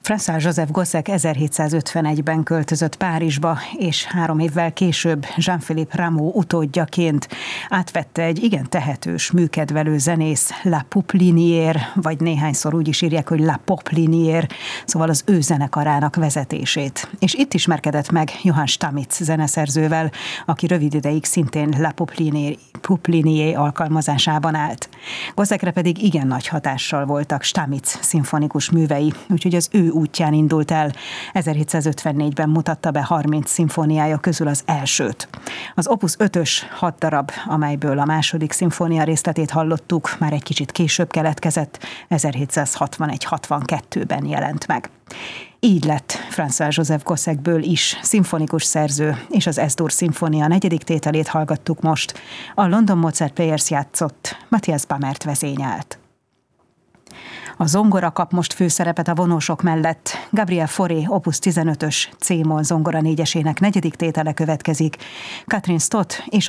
François-Joseph Gossec 1751-ben költözött Párizsba, és 3 évvel később Jean-Philippe Rameau utódjaként átvette egy igen tehetős, műkedvelő zenész, La Poplinière, vagy néhányszor úgy is írják, hogy La Poplinière, szóval az ő zenekarának vezetését. És itt ismerkedett meg Johann Stamitz zeneszerzővel, aki rövid ideig szintén La Poplinière alkalmazásában állt. Gossecre pedig igen nagy hatással voltak Stamitz szimfonikus művei, úgyhogy az ő útján indult el. 1754-ben mutatta be 30 szimfóniája közül az elsőt. Az Opus 5-ös 6 darab, amelyből a második szimfónia részletét hallottuk, már egy kicsit később keletkezett, 1761-62-ben jelent meg. Így lett François-Joseph Gossecből is szimfonikus szerző, és az S-dur szimfónia 4. tételét hallgattuk most. A London Mozart Players játszott, Matthias Bamert vezényelt. A zongora kap most főszerepet a vonósok mellett. Gabriel Fauré Opus 15-ös C-moll zongora négyesének 4. tétele következik. Catherine Stott és